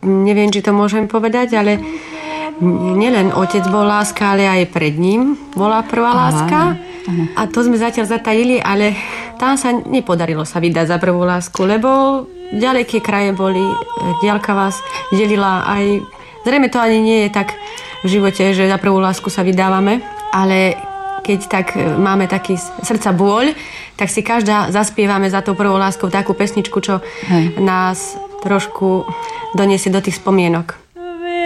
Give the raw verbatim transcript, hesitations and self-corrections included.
neviem, či to môžem povedať, ale nielen otec bol láska, ale aj pred ním bola prvá Aha. láska. Aha. A to sme zatiaľ zatajili, ale tam sa nepodarilo sa vydať za prvú lásku, lebo ďaleké kraje boli, diaľka vás delila aj... Zrejme to ani nie je tak v živote, že za prvú lásku sa vydávame, ale keď tak máme taký srdca bôľ, tak si každá zaspievame za tou prvou láskou takú pesničku, čo Hej. nás trošku doniesie do tých spomienok.